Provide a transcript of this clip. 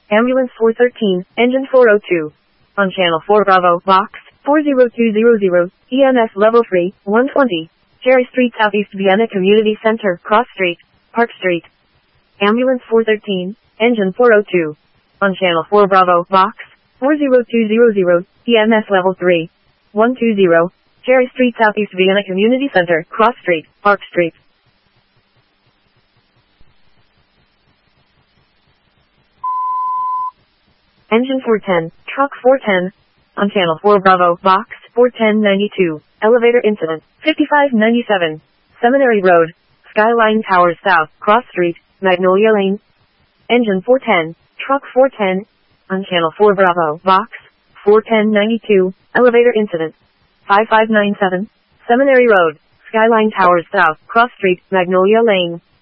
Ambulance 413, engine 402. On channel 4 Bravo, box 40200, EMS level 3, 120. Cherry Street Southeast Vienna Community Center, Cross Street, Park Street. Ambulance 413, engine 402. On channel 4 Bravo, box 40200, EMS level 3, 120. Cherry Street Southeast Vienna Community Center, Cross Street, Park Street. Engine 410, truck 410. On channel 4 Bravo, box 41092. Elevator incident, 5597. Seminary Road, Skyline Towers South, Cross Street, Magnolia Lane. Engine 410, truck 410. On channel 4 Bravo, box 41092. Elevator incident, 5597. Seminary Road, Skyline Towers South, Cross Street, Magnolia Lane.